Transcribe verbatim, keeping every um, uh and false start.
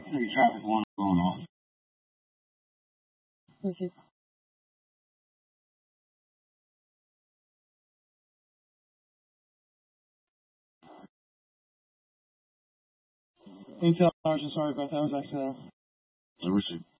Any traffic alarm going off. Okay. Intel, Sergeant, sorry about that. That was accidental. Never see.